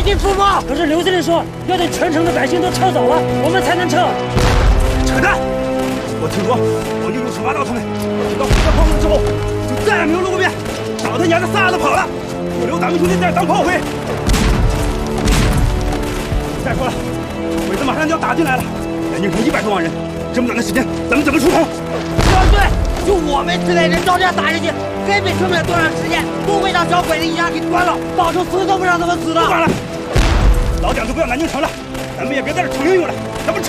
你父母。 可是刘司令说要等全城的百姓都撤走了，我们才能撤。 扯淡！我听说王英勇惩罚到他们，直到火车破了之后，就再也没有露过面，打他娘的撒都跑了，就留咱们兄弟在这当炮灰。再说了，鬼子马上就要打进来了，南京城100多万人，这么短的时间，咱们怎么出城？ 说得对，就我们这类人照这样打下去，根本撑不了多长时间，不会让小鬼子一样给端了，到时候死都不让他们死的。 不管了，老蒋就不要南京城了，咱们也别在这逞英勇了，咱们撤。